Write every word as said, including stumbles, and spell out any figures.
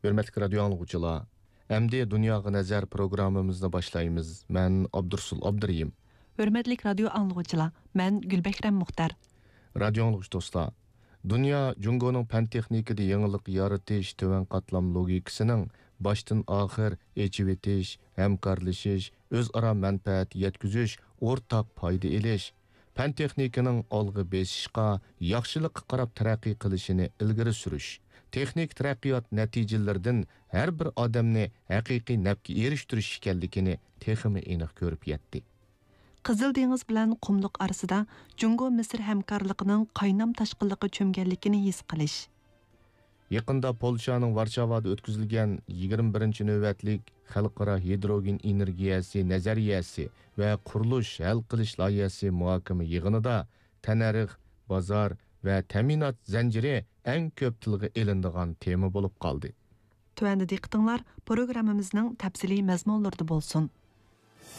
Hürmetli radyo anlıqçılar, Əmdi Dünyaya Nəzər proqramımızı başlayımız. Mən Abdursul Abdırıyım. Hürmetli radyo anlıqçılar, mən Gülbekrem Muxtar. Radyo anlıqçı dostlar, Dünya Jungo'nun pen texnikada yenilik yaratış tövən qatlam logikasının başdan axır eçivetiş, həmkarlaşış, özara mənfəət yetküzüş, ortaq payda eliş, pen texnikanın alğı besişqa, yaxşılıqqa qarab tərəqqi qilishini ilgiri sürüş, texnik taraqqiyot natijalaridan har bir odamni haqiqiy nafga erishtirish ekanligini texmi aniq ko'rib yetdi. Qizil dengiz bilan qumluq arasida Jungo Misr hamkorligining qaynam tashqinligi cho'mganligini his qilish. Yaqinda Polshaning Varshavada o'tkazilgan yigirma birinchi navbatlik xalqaro hidrogen energiyasi nazariyasi va qurilish hal qilish loyihasi muhokama yig'inida tanarix, bozor va ta'minot zanjiri eng ko'p tilga ilindigan tema bo'lib qoldi. Tuanda diqqətinizlər proqramımızın təfsili məzmunlarında bolsun.